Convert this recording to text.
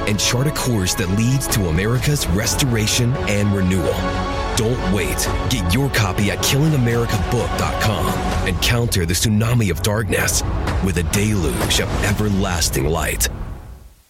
and chart a course that leads to America's restoration and renewal. Don't wait. Get your copy at killingamericabook.com and counter the tsunami of darkness with a deluge of everlasting light.